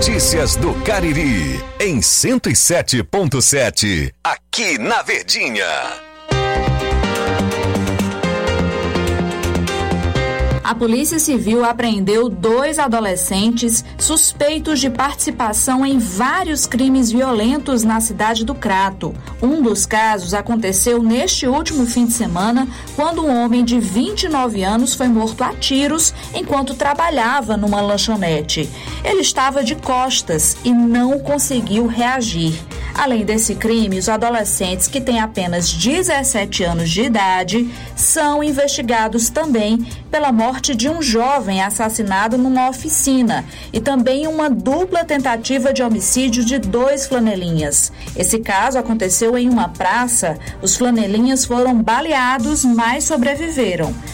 Notícias do Cariri, em 107.7, aqui na Verdinha. A Polícia Civil apreendeu 2 adolescentes suspeitos de participação em vários crimes violentos na cidade do Crato. Um dos casos aconteceu neste último fim de semana, quando um homem de 29 anos foi morto a tiros enquanto trabalhava numa lanchonete. Ele estava de costas e não conseguiu reagir. Além desse crime, os adolescentes que têm apenas 17 anos de idade são investigados também pela morte de um jovem assassinado numa oficina e também uma dupla tentativa de homicídio de 2 flanelinhas. Esse caso aconteceu em uma praça. Os flanelinhas foram baleados, mas sobreviveram.